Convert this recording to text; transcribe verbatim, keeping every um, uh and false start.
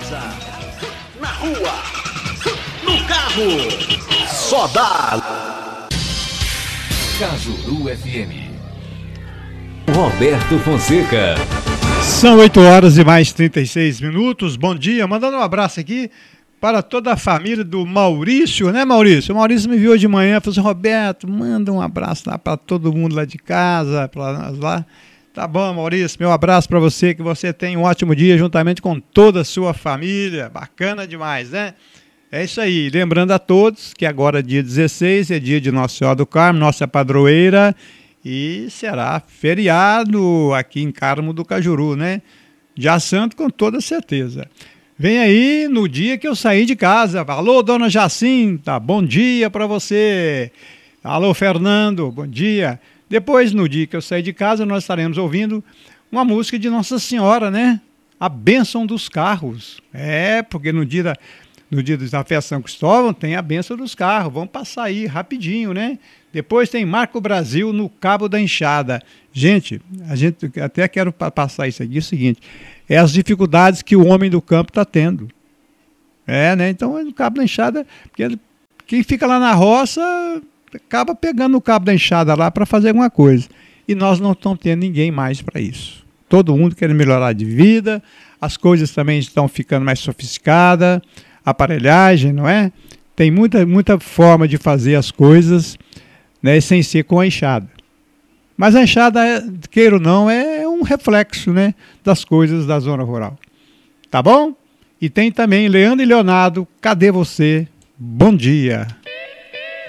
casa, na rua, no carro, só dá Cajuru F M. Roberto Fonseca. São oito horas e mais trinta e seis minutos. Bom dia, mandando um abraço aqui para toda a família do Maurício, né, Maurício? O Maurício me viu de manhã, falou assim: Roberto, manda um abraço lá para todo mundo lá de casa, para nós lá. Tá bom, Maurício, meu abraço para você, que você tenha um ótimo dia juntamente com toda a sua família. Bacana demais, né? É isso aí. Lembrando a todos que agora, dia dezesseis, é dia de Nossa Senhora do Carmo, nossa padroeira, e será feriado aqui em Carmo do Cajuru, né? Dia Santo, com toda certeza. Vem aí no dia que eu saí de casa. Alô, dona Jacinta, bom dia para você. Alô, Fernando, bom dia. Depois, no dia que eu sair de casa, nós estaremos ouvindo uma música de Nossa Senhora, né? A bênção dos carros. É, porque no dia da, no dia da festa São Cristóvão tem a bênção dos carros. Vamos passar aí rapidinho, né? Depois tem Marco Brasil no Cabo da Enxada. Gente, a gente até quero passar isso aqui, é o seguinte, é as dificuldades que o homem do campo está tendo. É, né? Então, no Cabo da Enxada, porque quem fica lá na roça acaba pegando o cabo da enxada lá para fazer alguma coisa. E nós não estamos tendo ninguém mais para isso. Todo mundo quer melhorar de vida, as coisas também estão ficando mais sofisticadas, aparelhagem, não é? Tem muita, muita forma de fazer as coisas, né, sem ser com a enxada. Mas a enxada, queira ou não, é um reflexo, né, das coisas da zona rural. Tá bom? E tem também Leandro e Leonardo, cadê você? Bom dia!